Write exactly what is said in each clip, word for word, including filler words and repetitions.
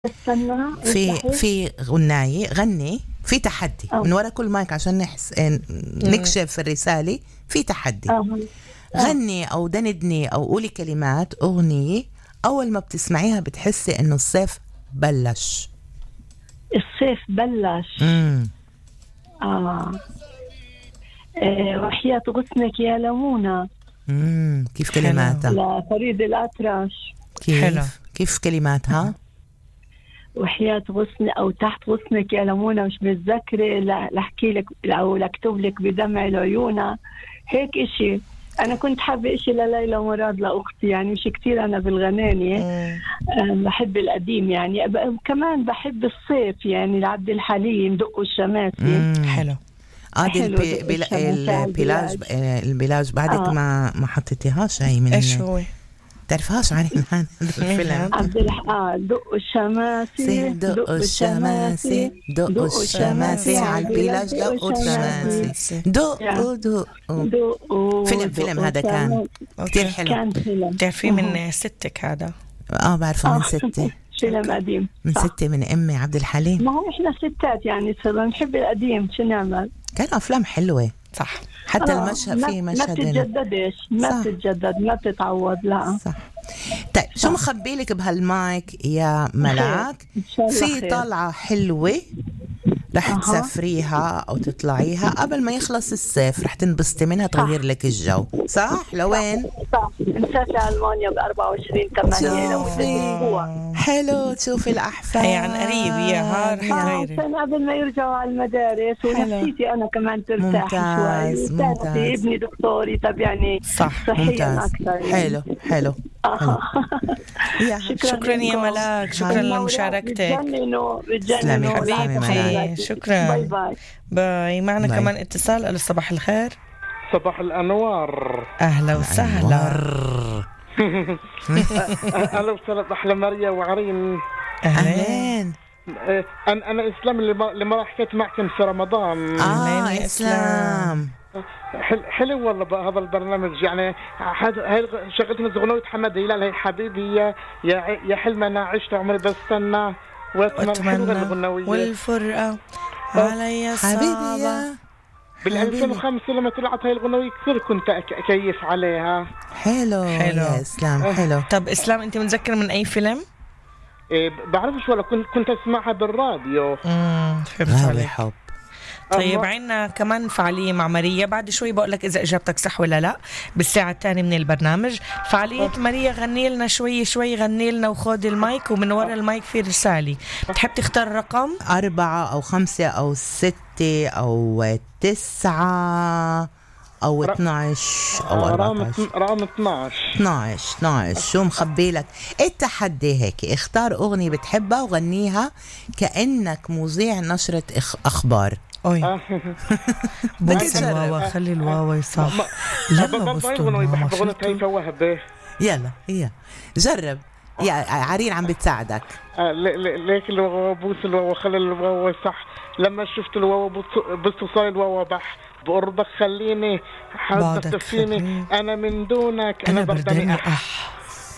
استنى في افتحي. في غناية غني في تحدي أوه. من وراء كل مايك عشان نحس نكشف الرسالة. في تحدي آه. غني أو دندني أو قولي كلمات أغنية أول ما بتسمعيها بتحسي إنه الصيف بلش. الصيف بلش. امم آه. آه وحياة غصنك يا لمونة امم كيف كلماتها؟ لفريد الأطرش. كيف حلو. كيف كلماتها؟ وحياة غصن أو تحت غصنك يا لمونة، مش متذكرة، لأحكي لك أو لأكتب لك بدمع العيونة، هيك إشي. أنا كنت حابة إشي لليلى مراد لأختي، يعني مش كتير أنا بالغنانية. آه بحب القديم يعني، كمان بحب الصيف يعني لعبد الحليم دقوا الشماسي. حلو. اه دي البي... بلا... البلاج البلاج بعدك آه. ما ما حطيتيهاش هي من ايش هو؟ تعرفهاش عن الفيلم؟ عبد الح... اه دقوا الشماسي دقوا الشماسي دقوا الشماسي على البلاج دقوا الشماسي دقوا دقوا فيلم فيلم هذا كان كتير حلو. كان فيلم بتعرفيه من ستك هذا؟ اه بعرفه من ستة. فيلم قديم من ستة من أمي عبد الحليم. ما هو إحنا ستات يعني صرنا نحب القديم، شو نعمل؟ كان أفلام حلوة صح. حتى آه المشهد في مشهد ما بتتجددش، ما بتتجدد، ما بتتعوض. لا صح. طيب شو مخبي لك بهالمايك يا ملاك؟ في طلعة حلوة رح أه. تسافريها أو تطلعيها قبل ما يخلص الصيف، رح تنبسطي منها تغير لك الجو، صح؟ لوين؟ صح. نسافر ألمانيا ب أربعة وعشرين ثمانية لو في أسبوع. حلو تشوفي الأحفاد. هي عن قريب يا ها رح تغيري. عشان قبل ما يرجعوا على المدارس ونفسيتي أنا كمان ترتاح شوي. ممتاز. ابني دكتوري طب يعني صح. صحيا أكثر يعني. حلو حلو. آه. شكرا, شكرا يا ملاك، شكرا لمشاركتك. بتجننوا بتجننوا حبيبتي. شكرا. باي باي. باي. معنا باي. كمان اتصال. ألو صباح الخير. صباح الأنوار. أهلا وسهلا. أهلا وسهلا أحلى مريا وعرين. أهلين. أنا أنا إسلام اللي ما حكيت معكم في رمضان. آه إسلام. حلو والله بقى هذا البرنامج يعني. هاي شغلتنا زغنوية حمد هلال، هي حبيبي يا يا يا حلم أنا عشت عمري بستنى وأتمنى والفرقة علي صعبة. بال ألفين وخمسة لما طلعت هاي الغنوية كثير كنت أكيف عليها. حلو حلو يا إسلام. حلو. طب إسلام أنت متذكر من أي فيلم؟ إيه بعرفش ولا كنت كنت أسمعها بالراديو. امم فهمت عليك. حب. طيب عنا كمان فعالية مع ماريا بعد شوي بقول لك إذا إجابتك صح ولا لا بالساعة الثانية من البرنامج. فعالية أه. ماريا غني لنا شوي شوي، غني لنا وخذ المايك، ومن وراء المايك في رسالة. بتحب تختار رقم؟ أربعة أو خمسة أو ستة أو تسعة أو اثناعش أو أربعة. رقم اثناعش. اثناعش اثناعش. شو مخبي لك؟ التحدي هيك، اختار أغنية بتحبها وغنيها كأنك مذيع نشرة أخبار. أوي. بوس الواوا، خلي الواوا يصح. لما بوستوا يلا هي جرب يا عرين عم بتساعدك. ليك الواوا بوس الواوا خلي الواوا يصح. لما شفت الواوا بوصل الواوا بح بقربك خليني حاسة فيني أنا من دونك أنا برداني أح.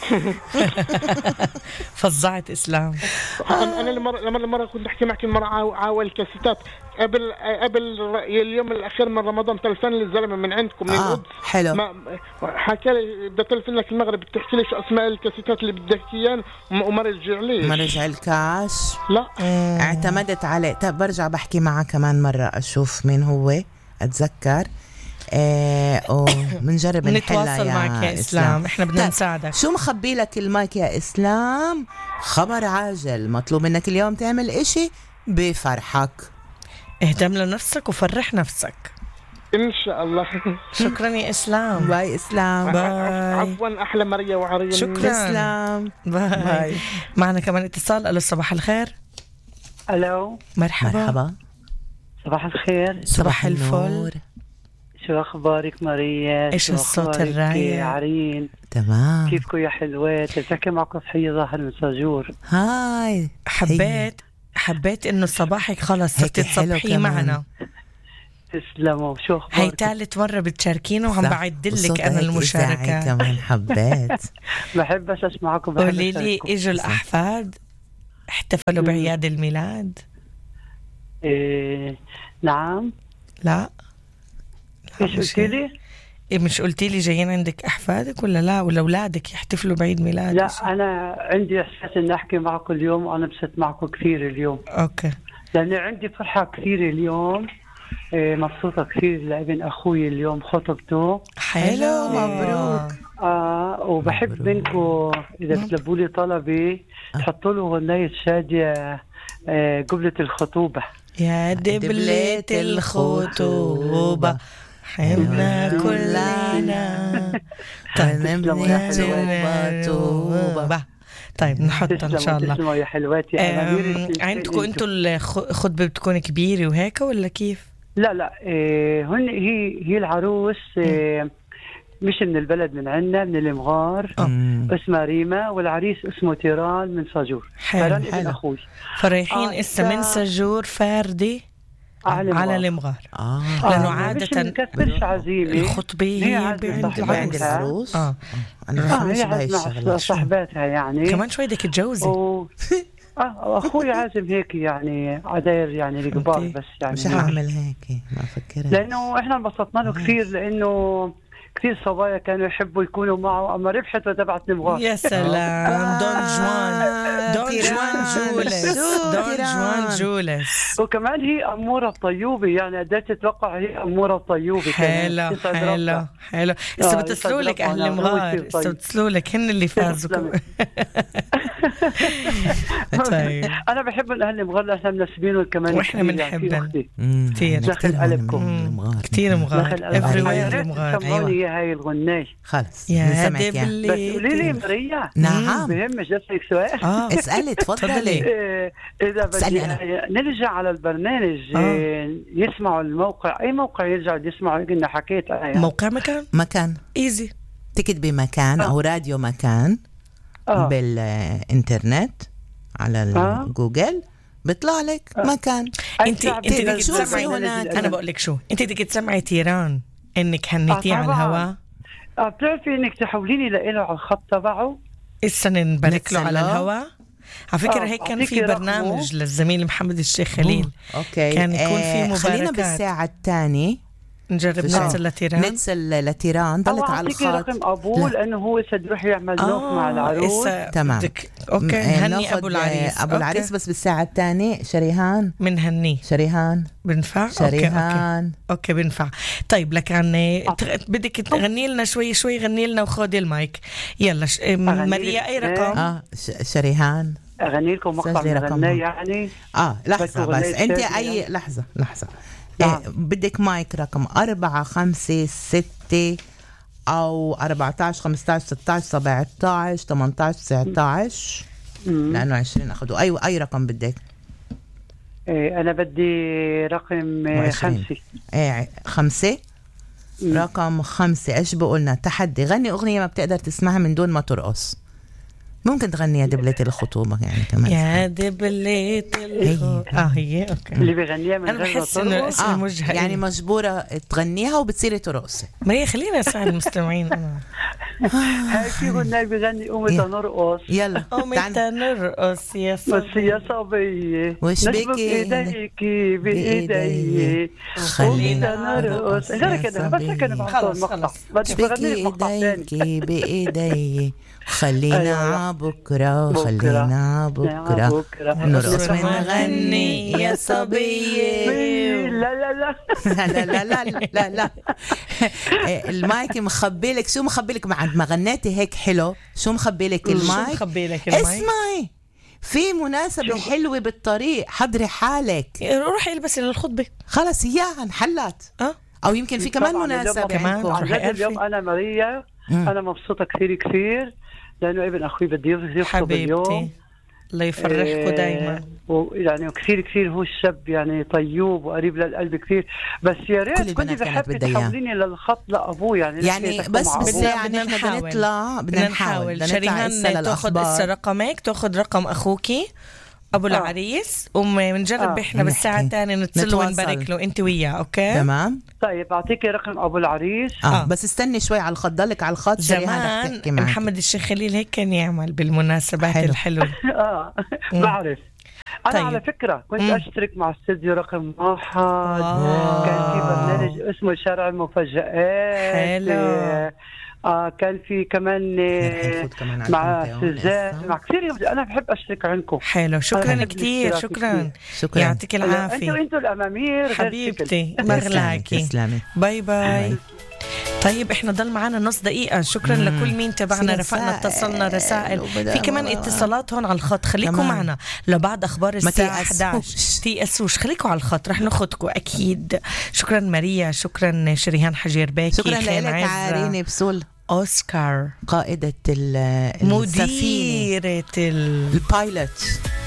فظعت إسلام. أنا لما لما لما كنت أحكي معك المرة عاول كاسيتات قبل قبل اليوم الأخير من رمضان تلفن لي الزلمة من عندكم من آه. حلو. ما حكى لي بدي تلفن لك المغرب بتحكي لي شو أسماء الكاسيتات اللي بدك إياها وما رجع ليش. ما رجع الكاش. لا. اعتمدت عليه. طب برجع بحكي معه كمان مرة أشوف مين هو أتذكر. ايه منجرب نتواصل معك يا إسلام. احنا بدنا نساعدك. شو مخبي لك المايك يا إسلام؟ خبر عاجل مطلوب منك اليوم تعمل اشي بفرحك. اهتم لنفسك وفرح نفسك إن شاء الله. شكرا يا إسلام. باي إسلام. باي. عفوا أحلى مريا وعرين. شكرا إسلام. باي. باي. معنا كمان اتصال. ألو صباح الخير. ألو مرحبا. مرحبا. صباح الخير. صباح الفل. شو أخبارك ماريا؟ إيش الصوت الرايق؟ عرين تمام. كيفكم يا حلوات؟ تذكر معكم صحية ظاهر من ساجور. هاي. حبيت حبيت إنه صباحك خلص صرت تصبحي معنا. تسلموا. شو أخبارك؟ هاي ثالث مرة بتشاركينا وعم بعدلك أنا المشاركة كمان. حبيت. بحبش أسمعكم. قولي لي إجوا الأحفاد؟ احتفلوا بعياد الميلاد؟ إيه نعم. لا ايش قلتي لي؟ إيه مش قلتي لي جايين عندك أحفادك ولا لا، ولا أولادك يحتفلوا بعيد ميلاد؟ لا أنا عندي إحساس إني أحكي معكم اليوم، وأنا بست معكم كثير اليوم. أوكي. لأن عندي فرحة كثير اليوم، إيه مبسوطة كثير لابن أخوي اليوم خطبته. حلو، مبروك. آه وبحب منكم إذا تلبوا لي طلبي تحطوا له غنية شادية آه قبلة الخطوبة. يا دبلة الخطوبة حبنا كلنا طيب طيب نحط ان شاء الله. تسلموا يا حلواتي. عندكم انتوا الخطبة بتكون كبيرة وهيك ولا كيف؟ لا لا إيه هن هي هي العروس إيه مش من البلد، من عنا من المغار. اسمها ريما، والعريس اسمه تيران من ساجور. حلو حلو. فريحين آه اسا من ساجور فاردي على, على المغار. آه. لأنه عادة الخطبة هي عند العروس. آه. أنا آه هي عازمة صاحباتها يعني. كمان شوي بدك تجوزي. و... اه اخوي عازم هيك يعني عداير يعني الكبار بس يعني مش هعمل هيك ما افكرها، لانه احنا انبسطنا له كثير، لانه كثير صبايا كانوا يحبوا يكونوا معه، اما ربحت وتبعت نبغاه. يا سلام. دون جوان دون جوان جولس دون جوان جولس. وكمان هي أمورة طيوبة، يعني قدرت تتوقع هي أمورة طيوبة. حلو حلو حلو. اسا بتسلوا لك أهل المغار، اسا بتسلوا لك هن اللي فازوا. طيب أنا بحب أهل المغار، احنا منسبينهم كمان وإحنا بنحبهم كثير. داخل قلبكم كثير مغار everywhere المغار. أيوة هاي الغناية. خلص يا دبلة. بس قولي لي مريا. نعم بهمش اسالك سؤال. اه اسالي تفضلي. اذا بدي نرجع على البرنامج آه. يسمعوا الموقع، اي موقع يرجعوا يسمعوا؟ قلنا حكيت انا يعني. موقع مكان مكان ايزي تكتبي مكان آه. او راديو مكان آه. بالانترنت على جوجل بيطلع لك آه. مكان. انت انت بدك تسمعي هناك. انا بقول لك شو، انت بدك تسمعي تيران انك هنيتيه آه على الهواء. اه بتعرفي انك تحوليني لإله على الخط تبعه. اسا نبارك له على الهواء. على فكرة آه. هيك كان في برنامج للزميل محمد الشيخ خليل. اوكي كان يكون في مباركات. خلينا بالساعة الثانية نجرب نتصل لتيران. نتصل لتيران ضلت على الخط. رقم ابوه لانه هو سد يروح يعمل نوف آه مع العروس. تمام دك. اوكي هني ابو العريس. ابو العريس بس بالساعة الثانية شريهان من هني. شريهان بنفع. شريهان اوكي اوكي بنفع. طيب لك عن بدك تغني لنا شوي شوي، غني لنا وخذي المايك يلا. ش... ماريا اي رقم؟ اه شريهان اغني لكم مقطع غناء يعني. اه لحظة بس انت اي لحظة لحظة إيه بدك مايك رقم أربعة خمسة ستة أو أربعة عشر خمسة عشر ستة عشر سبعة عشر ثمانية عشر تسعة عشر لأنه عشرين أخذوا. أي أي رقم بدك؟ إيه أنا بدي رقم خمسة. إيه خمسة. مم. رقم خمسة. إيش بقولنا؟ تحدي. غني أغنية ما بتقدر تسمعها من دون ما ترقص. ممكن تغني يا دبلة الخطوبة يعني كمان. يا دبلة الخطوبة. اه هي اوكي. اللي بيغنيها من غير ما ترقص. آه يعني مجبورة تغنيها وبتصيري ترقصي. ما خلينا نسمع المستمعين. انا هاي في غناء بيغني قومي تنرقص. يلا قومي تنرقص يا صبية يا صبية وش بكي ايديكي بايدي خلينا نرقص. غير كده بس كده. خلص خلص بدي بغني مقطع ثاني. بايدي خلينا بكرة خلينا بكرة نرقص ونغني يا صبية. لا لا لا لا لا لا لا لا المايك مخبي لك. شو مخبي لك بعد ما غنيتي هيك حلو؟ شو مخبي لك المايك؟ شو مخبي لك المايك؟ اسمعي في مناسبة حلوة بالطريق، حضري حالك. روحي البسي للخطبة خلاص اياها انحلت. اه او يمكن في كمان مناسبة كمان. اليوم انا ماريا انا مبسوطة كثير كثير لأنه ابن أخوي بدي يخطب اليوم. الله يفرحكم دايما. يعني كثير كثير هو الشاب يعني طيوب وقريب للقلب كثير. بس يا ريت كنت بحب تحوليني للخط لأبوه يعني. يعني بس بس يعني احنا بنطلع بدنا نحاول. شريهان تاخذ رقمك، تاخذ رقم أخوكي ابو العريس ومنجرب آه. احنا بالساعه الثانيه نتصل ونبارك له انت وياه. اوكي تمام. طيب اعطيكي رقم ابو العريس. آه. آه. بس استني شوي على الخط، ضلك على الخط. زمان محمد الشيخ خليل هيك كان يعمل بالمناسبات حلو. الحلوه. اه بعرف. انا طيب. على فكره كنت مم. اشترك مع استوديو رقم واحد. آه. كان في برنامج اسمه شارع المفاجآت. حلو. آه كان في كمان مع سوزان، مع كثير. انا بحب اشترك عندكم. حلو، شكرا كثير. شكرا شكرا يعطيك العافيه. انتوا انتوا الامامير حبيبتي، مغلاكي. باي باي. طيب احنا ضل معنا نص دقيقة. شكرا مم. لكل مين تبعنا، رفقنا اتصلنا رسائل. في كمان اتصالات هون على الخط. خليكم معنا لبعد اخبار الساعة إحدى عشر. تيأسوش، خليكم على الخط رح ناخدكم اكيد. شكرا ماريا، شكرا شريهان حجير باكي، شكرا لك عاريني بسول أوسكار قائدة مديرة البايلوت.